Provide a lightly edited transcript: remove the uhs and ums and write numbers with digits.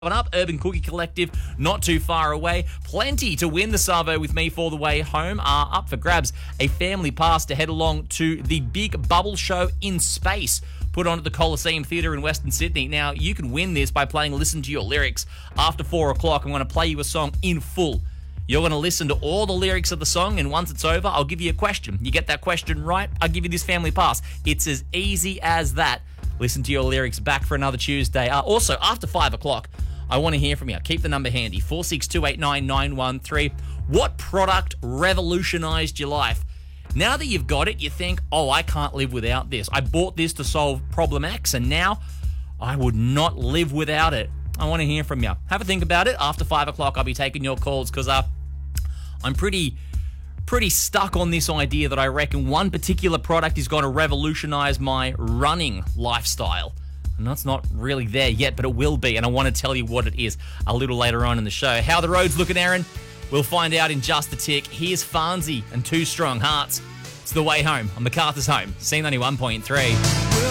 Coming up, Urban Cookie Collective, not too far away. Plenty to win the Savo with me for the way home are up for grabs. A family pass to head along to the big bubble show in space, put on at the Coliseum Theatre in Western Sydney. Now, you can win this by playing Listen to Your Lyrics. After 4 o'clock, I'm going to play you a song in full. You're going to listen to all the lyrics of the song, and once it's over, I'll give you a question. You get that question right, I'll give you this family pass. It's as easy as that. Listen to your lyrics, back for another Tuesday. Also, after 5 o'clock, I want to hear from you. Keep the number handy, 46289913. What product revolutionised your life? Now that you've got it, you think, oh, I can't live without this. I bought this to solve problem X, and now I would not live without it. I want to hear from you. Have a think about it. After 5 o'clock, I'll be taking your calls because I'm pretty stuck on this idea that I reckon one particular product is going to revolutionise my running lifestyle. And that's not really there yet, but it will be, and I want to tell you what it is a little later on in the show. How the road's looking, Aaron? We'll find out in just a tick. Here's Farnsey and Two Strong Hearts. It's The Way Home on MacArthur's Home, C91.3.